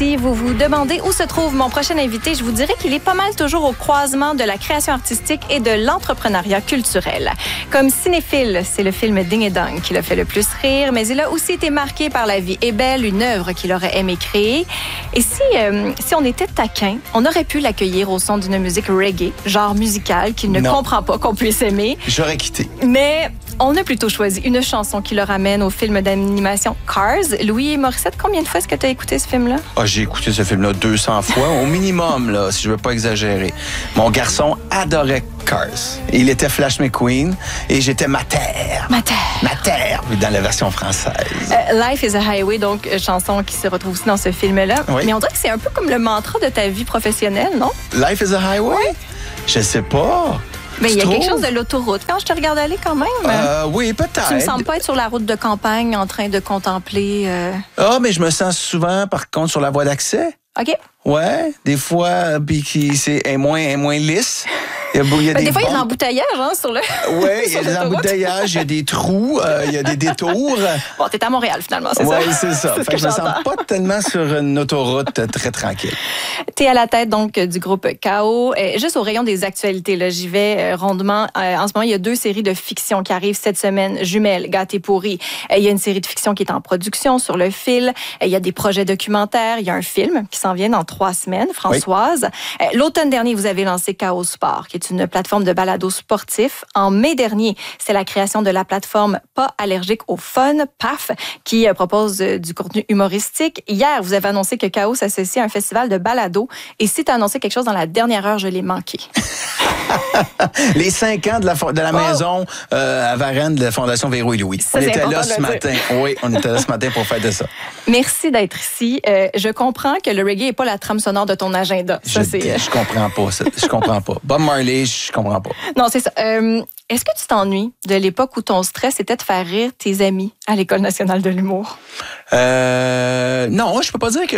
Si vous vous demandez où se trouve mon prochain invité, je vous dirais qu'il est pas mal toujours au croisement de la création artistique et de l'entrepreneuriat culturel. Comme cinéphile, c'est le film Ding et Dong qui l'a fait le plus rire, mais il a aussi été marqué par La vie est belle, une œuvre qu'il aurait aimé créer. Et si on était taquin, on aurait pu l'accueillir au son d'une musique reggae, genre musical, qu'il ne comprend pas qu'on puisse aimer. J'aurais quitté. Mais on a plutôt choisi une chanson qui le ramène au film d'animation Cars. Louis Morissette, combien de fois est-ce que tu as écouté ce film-là? Ah, j'ai écouté ce film-là 200 fois, au minimum, là, si je veux pas exagérer. Mon garçon adorait Cars. Il était Flash McQueen et j'étais Mater. Mater, dans la version française. Life is a Highway, donc chanson qui se retrouve aussi dans ce film-là. Oui. Mais on dirait que c'est un peu comme le mantra de ta vie professionnelle, non? Life is a Highway? Oui. Je sais pas. Mais il y a quelque chose de l'autoroute. Quand je te regarde aller quand même. Oui, peut-être. Tu me sembles pas être sur la route de campagne en train de contempler... Ah, mais je me sens souvent, par contre, sur la voie d'accès. OK. Ouais, des fois, puis c'est moins lisse. Il y a des fois, il y a des embouteillages sur le. Oui, il y a des embouteillages, il y a des trous, il y a des détours. Bon, t'es à Montréal, finalement, c'est ça? Oui, c'est ça. Fait que je me sens pas tellement sur une autoroute très tranquille. T'es à la tête, donc, du groupe KO. Juste au rayon des actualités, là, j'y vais rondement. En ce moment, il y a 2 séries de fiction qui arrivent cette semaine. Jumelles, Gâté pourri. Il y a une série de fiction qui est en production sur le fil. Il y a des projets documentaires. Il y a un film qui s'en vient dans 3 semaines, Françoise. Oui. L'automne dernier, vous avez lancé KO Sport, qui est une plateforme de balado sportif. En mai dernier, c'est la création de la plateforme Pas allergique au fun, PAF, qui propose du contenu humoristique. Hier, vous avez annoncé que KO s'associe à un festival de balado. Et si tu as annoncé quelque chose dans la dernière heure, je l'ai manqué. Les 5 ans de la maison à Varennes de la Fondation Véro et Louis. Ça, on était là ce matin. Oui, on était là ce matin pour faire de ça. Merci d'être ici. Je comprends que le reggae n'est pas la trame sonore de ton agenda. Je comprends pas ça. Je comprends pas. Bob Marley, je comprends pas. Non, c'est ça. Est-ce que tu t'ennuies de l'époque où ton stress était de faire rire tes amis à l'École nationale de l'humour? Non, je peux pas dire que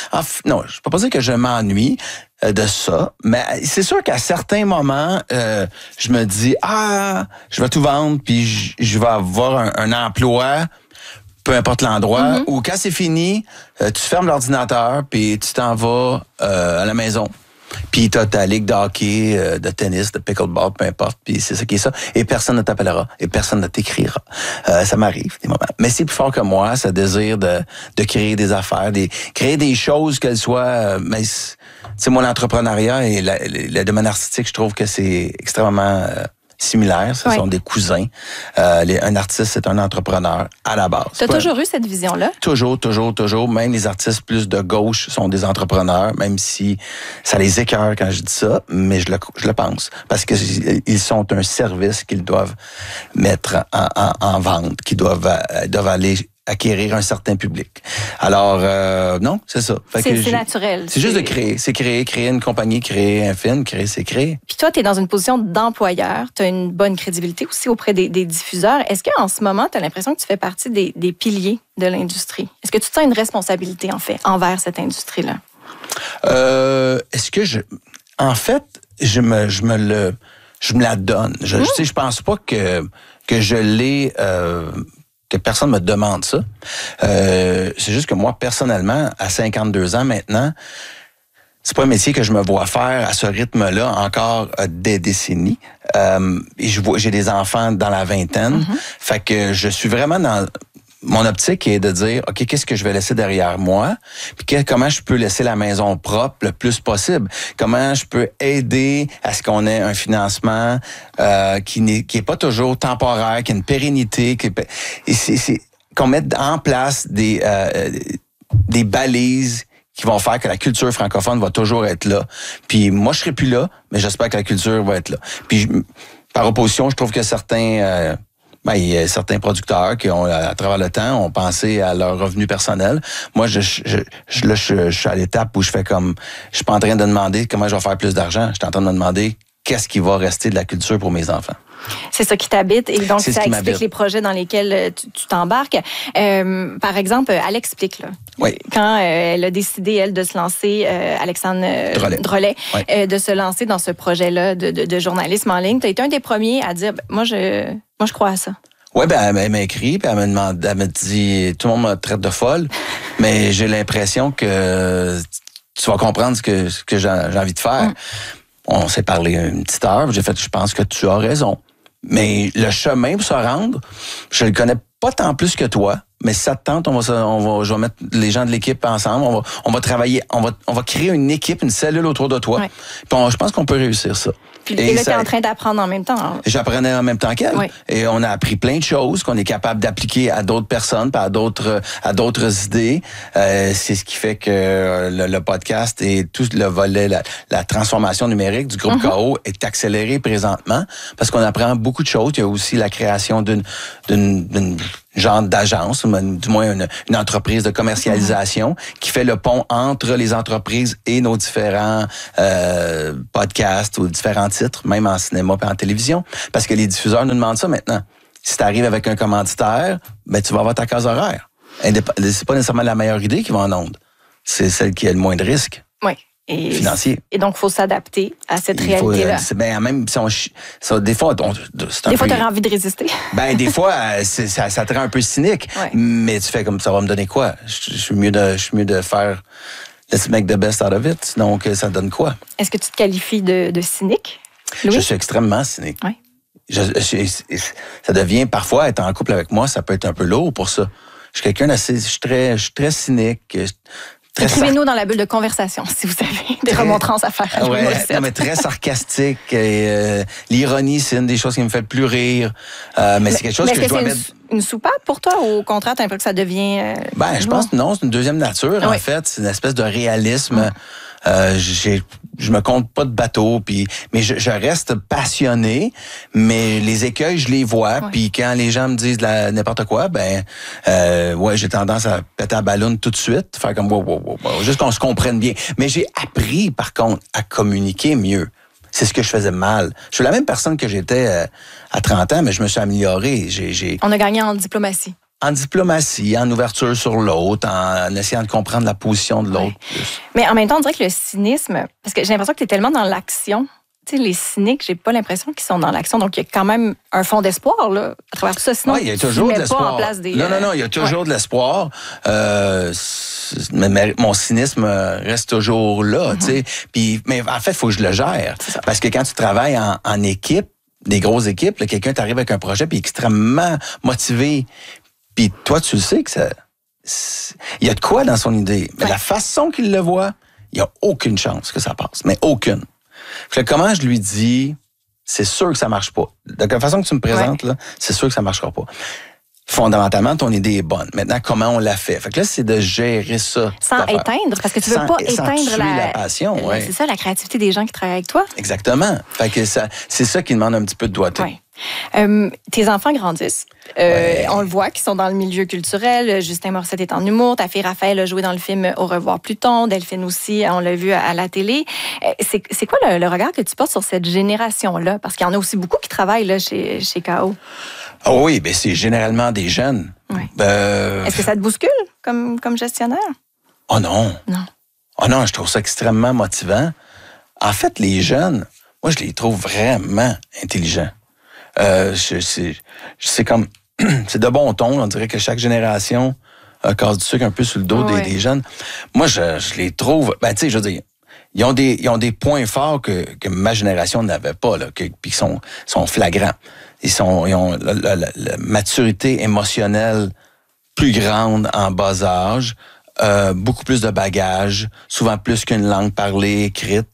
je m'ennuie de ça, mais c'est sûr qu'à certains moments, je me dis je vais tout vendre puis je vais avoir un emploi, peu importe l'endroit, ou quand c'est fini, tu fermes l'ordinateur puis tu t'en vas à la maison. Puis t'as ta ligue de hockey, de tennis, de pickleball, peu importe. Puis c'est ça qui est ça. Et personne ne t'appellera. Et personne ne t'écrira. Ça m'arrive, des moments. Mais c'est plus fort que moi, ce désir de créer des affaires, créer des choses qu'elles soient... mais c'est mon entrepreneuriat et le domaine artistique, je trouve que c'est extrêmement... similaires, ce sont des cousins. Un artiste, c'est un entrepreneur à la base. Tu as toujours eu cette vision-là? Toujours. Même les artistes plus de gauche sont des entrepreneurs, même si ça les écœure quand je dis ça, mais je le pense. Parce qu'ils sont un service qu'ils doivent mettre en vente, qu'ils doivent aller acquérir un certain public. Alors, non, c'est ça. C'est naturel. C'est juste de créer. C'est créer une compagnie, créer un film, c'est créer. Puis toi, tu es dans une position d'employeur. Tu as une bonne crédibilité aussi auprès des diffuseurs. Est-ce qu'en ce moment, tu as l'impression que tu fais partie des piliers de l'industrie? Est-ce que tu te sens une responsabilité, en fait, envers cette industrie-là? Est-ce que en fait, je me la donne. Je pense pas que je l'ai... que personne me demande ça. C'est juste que moi, personnellement, à 52 ans maintenant, c'est pas un métier que je me vois faire à ce rythme-là encore des décennies. Et j'ai des enfants dans la vingtaine. Fait que je suis vraiment dans... Mon optique est de dire, OK, qu'est-ce que je vais laisser derrière moi? Puis comment je peux laisser la maison propre le plus possible? Comment je peux aider à ce qu'on ait un financement qui est pas toujours temporaire, qui a une pérennité, qu'on mette en place des balises qui vont faire que la culture francophone va toujours être là. Puis moi, je serai plus là, mais j'espère que la culture va être là. Puis par opposition, je trouve que il y a certains producteurs qui ont, à travers le temps, ont pensé à leur revenu personnel. Moi, je suis à l'étape où je suis pas en train de demander comment je vais faire plus d'argent. Je suis en train de me demander qu'est-ce qui va rester de la culture pour mes enfants. C'est ça qui t'habite et donc ça explique les projets dans lesquels tu t'embarques. Par exemple, elle explique là. Oui. Quand elle a décidé, elle, de se lancer, Alexandre Drolet, de se lancer dans ce projet-là de journalisme en ligne, tu as été un des premiers à dire, moi, je crois à ça. Ouais, ben elle m'a écrit, puis elle m'a dit, tout le monde me traite de folle, mais j'ai l'impression que tu vas comprendre ce que j'ai envie de faire. On s'est parlé une petite heure, j'ai fait, je pense que tu as raison. Mais le chemin pour se rendre, je le connais pas tant plus que toi, mais si ça te tente, je vais mettre les gens de l'équipe ensemble, on va travailler, on va créer une équipe, une cellule autour de toi. Ouais. Puis je pense qu'on peut réussir ça. Et là, tu es en train d'apprendre en même temps. Hein? J'apprenais en même temps qu'elle. Oui. Et on a appris plein de choses qu'on est capable d'appliquer à d'autres personnes, à d'autres idées. C'est ce qui fait que le podcast et tout le volet, la transformation numérique du groupe KO est accéléré présentement parce qu'on apprend beaucoup de choses. Il y a aussi la création d'une genre d'agence, ou du moins une entreprise de commercialisation qui fait le pont entre les entreprises et nos différents podcasts ou différents titres, même en cinéma et en télévision. Parce que les diffuseurs nous demandent ça maintenant. Si tu arrives avec un commanditaire, ben tu vas avoir ta case horaire. C'est pas nécessairement la meilleure idée qui va en onde. C'est celle qui a le moins de risque. Oui. Financier. Et donc, il faut s'adapter à cette réalité-là. Même si des fois, tu aurais envie de résister. Des fois, ça te rend un peu cynique. Ouais. Mais tu fais comme ça va me donner quoi? Je suis mieux de faire let's make the best out of it. Donc, ça donne quoi? Est-ce que tu te qualifies de cynique, Louis? Je suis extrêmement cynique. Oui. Ça devient parfois, être en couple avec moi, ça peut être un peu lourd pour ça. Je suis quelqu'un d'assez. Je suis très cynique. Écrivez-nous dans la bulle de conversation si vous avez des remontrances à faire. Mais très sarcastique. Et, l'ironie, c'est une des choses qui me fait le plus rire. Mais c'est quelque chose que je dois mettre. Une soupape pour toi ou au contraire, t'as l'impression que ça devient... je pense que non, c'est une deuxième nature, en fait. C'est une espèce de réalisme. Je me compte pas de bateau, mais je reste passionné, mais les écueils, je les vois, puis quand les gens me disent n'importe quoi, j'ai tendance à péter la balloune tout de suite, faire comme wow, juste qu'on se comprenne bien. Mais j'ai appris, par contre, à communiquer mieux. C'est ce que je faisais mal. Je suis la même personne que j'étais à 30 ans, mais je me suis amélioré. On a gagné en diplomatie. En diplomatie, en ouverture sur l'autre, en essayant de comprendre la position de l'autre. Oui. Mais en même temps, on dirait que le cynisme, parce que j'ai l'impression que tu es tellement dans l'action. Tu sais, les cyniques, j'ai pas l'impression qu'ils sont dans l'action. Donc, il y a quand même un fond d'espoir là, à travers tout ça. Sinon, il y a toujours de l'espoir. Pas en place des... Non, il y a toujours de l'espoir. Mais mon cynisme reste toujours là. Tu sais. Mais en fait, il faut que je le gère. Parce que quand tu travailles en équipe, des grosses équipes, là, quelqu'un t'arrive avec un projet puis extrêmement motivé. Puis toi, tu le sais que il y a de quoi dans son idée. Mais la façon qu'il le voit, il n'y a aucune chance que ça passe. Mais aucune. Fait que comment je lui dis, c'est sûr que ça marche pas. De la façon que tu me présentes, là, c'est sûr que ça marchera pas. Fondamentalement, ton idée est bonne. Maintenant, comment on l'a fait? Fait que là, c'est de gérer ça. Sans éteindre, parce que tu veux pas éteindre la passion. C'est ça, la créativité des gens qui travaillent avec toi. Exactement. Fait que c'est ça qui demande un petit peu de doigté. Oui. Tes enfants grandissent. On le voit qu'ils sont dans le milieu culturel. Justin Morissette est en humour. Ta fille Raphaël a joué dans le film Au revoir Pluton. Delphine aussi, on l'a vu à la télé. C'est quoi le regard que tu portes sur cette génération-là? Parce qu'il y en a aussi beaucoup qui travaillent là, chez KO. Oh oui, c'est généralement des jeunes. Oui. Est-ce que ça te bouscule comme gestionnaire? Oh non. Non. Oh non, je trouve ça extrêmement motivant. En fait, les jeunes, moi, je les trouve vraiment intelligents. C'est comme... c'est de bon ton. On dirait que chaque génération casse du sucre un peu sur le dos des jeunes. Moi, je les trouve... tu sais, je veux dire, ils ont des points forts que ma génération n'avait pas, là, puis qui sont flagrants. Ils ont la maturité émotionnelle plus grande en bas âge, beaucoup plus de bagages, souvent plus qu'une langue parlée, écrite.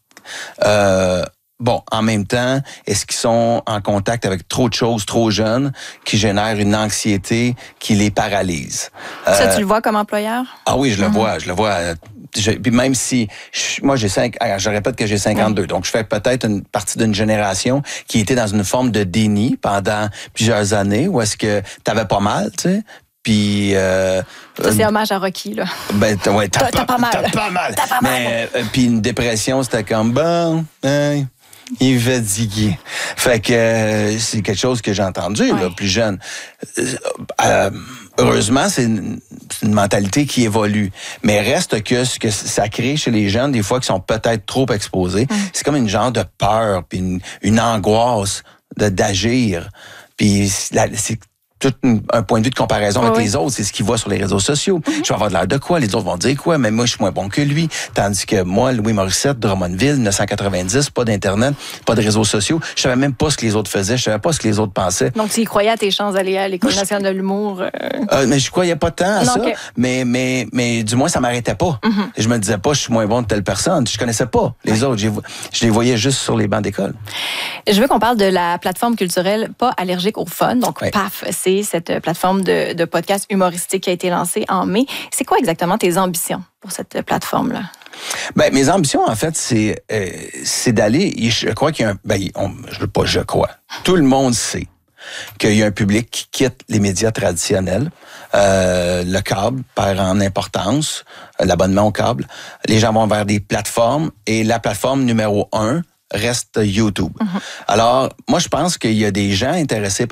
En même temps, est-ce qu'ils sont en contact avec trop de choses trop jeunes qui génèrent une anxiété qui les paralyse? Ça, tu le vois comme employeur? Ah oui, je le vois. Puis même si, je répète que j'ai 52, donc je fais peut-être une partie d'une génération qui était dans une forme de déni pendant plusieurs années, où est-ce que t'avais pas mal, tu sais. Puis ça, c'est hommage à Rocky, là. T'as pas mal. Mais puis une dépression, c'était comme il va diguer. Fait que c'est quelque chose que j'ai entendu là, plus jeune. Heureusement, c'est une mentalité qui évolue. Mais reste que ce que ça crée chez les jeunes, des fois, qui sont peut-être trop exposés, c'est comme une genre de peur, puis une angoisse d'agir. Puis c'est un point de vue de comparaison avec les autres. C'est ce qu'ils voient sur les réseaux sociaux. Je vais avoir de l'air de quoi? Les autres vont dire quoi? Mais moi, je suis moins bon que lui. Tandis que moi, Louis Morissette, Drummondville, 1990, pas d'Internet, pas de réseaux sociaux. Je savais même pas ce que les autres faisaient. Je savais pas ce que les autres pensaient. Donc, tu y croyais à tes chances d'aller à l'École nationale de l'humour? Mais je croyais pas tant à ça. Okay. Mais du moins, ça m'arrêtait pas. Je me disais pas, je suis moins bon de telle personne. Je connaissais pas les autres. Je les voyais juste sur les bancs d'école. Je veux qu'on parle de la plateforme culturelle Pas allergique au fun. Donc, PAF, c'est cette plateforme de podcast humoristique qui a été lancée en mai. C'est quoi exactement tes ambitions pour cette plateforme-là? Ben, mes ambitions, en fait, c'est d'aller. Je crois qu'il y a un. Je crois. Tout le monde sait qu'il y a un public qui quitte les médias traditionnels. Le câble perd en importance, l'abonnement au câble. Les gens vont vers des plateformes et la plateforme numéro 1 reste YouTube. Alors, moi, je pense qu'il y a des gens intéressés par